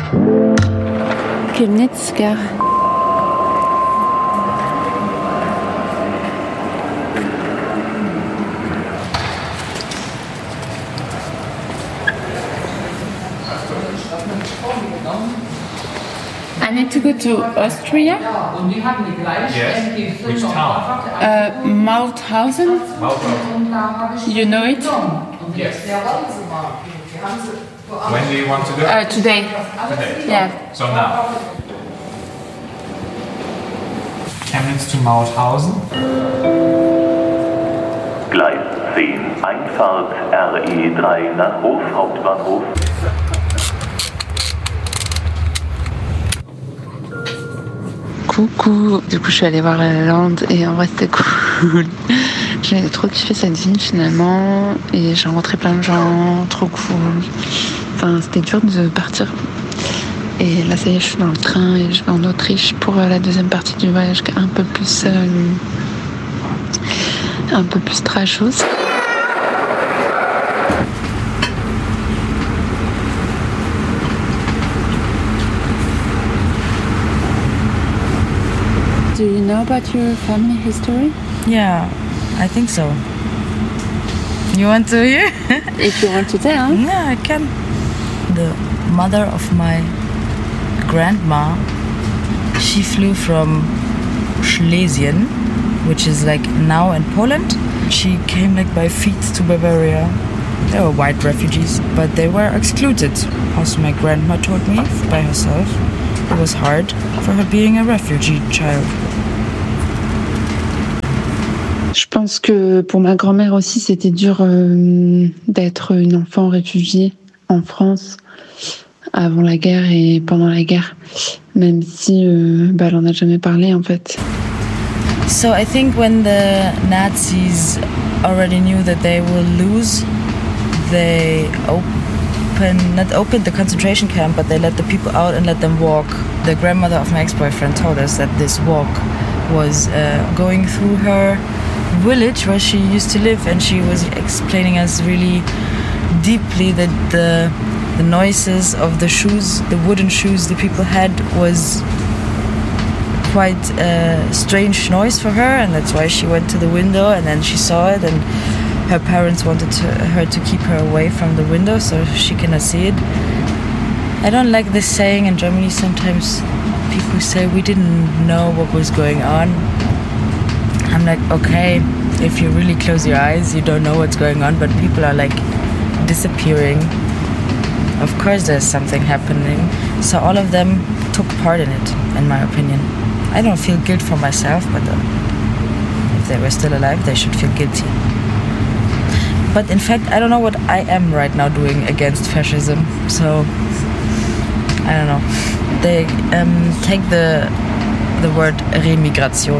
Chemnitzer. I need to go to Austria. Yes. Which town? Mauthausen. Mauthausen. You know it? Yes. When do you want to go? Today. Today. Yeah. So now. Chemnitz to Mauthausen. Gleis 10, Einfahrt RE3 nach Hof, Hauptbahnhof. Coucou, du coup je suis allée voir La La Land et en vrai c'était cool. J'ai trop kiffé cette ville finalement et j'ai rencontré plein de gens, trop cool. Enfin c'était dur de partir. Et là ça y est, je suis dans le train et je vais en Autriche pour la deuxième partie du voyage un peu plus trashos. Do you know about your family history? Yeah, I think so. You want to hear? If you want to tell. Yeah, I can. The mother of my grandma, she flew from Schlesien, which is like now in Poland. She came like by feet to Bavaria. They were white refugees, but they were excluded. Also, my grandma told me by herself. It was hard for her being a refugee child. Je pense que pour ma grand-mère aussi, c'était dur d'être une enfant réfugiée en France avant la guerre et pendant la guerre, même si elle en a jamais parlé en fait. So I think when the Nazis already knew that they will lose, they not opened the concentration camp, but they let the people out and let them walk. The grandmother of my ex-boyfriend told us that this walk was going through her village where she used to live, and she was explaining us really deeply that the noises of the shoes, the wooden shoes the people had, was quite a strange noise for her, and that's why she went to the window and then she saw it, and her parents wanted her to keep her away from the window so she cannot see it. I don't like this saying in Germany. Sometimes people say we didn't know what was going on. I'm like, okay, if you really close your eyes, you don't know what's going on, but people are like disappearing. Of course there's something happening. So all of them took part in it, in my opinion. I don't feel guilt for myself, but if they were still alive, they should feel guilty. But in fact, I don't know what I am right now doing against fascism. So, I don't know. They take the word remigration,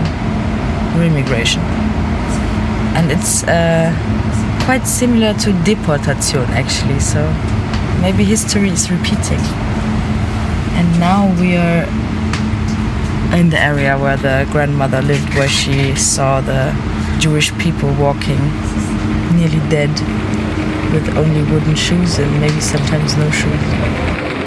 and it's quite similar to deportation actually. So maybe history is repeating. And now we are in the area where the grandmother lived, where she saw the Jewish people walking nearly dead with only wooden shoes and maybe sometimes no shoes.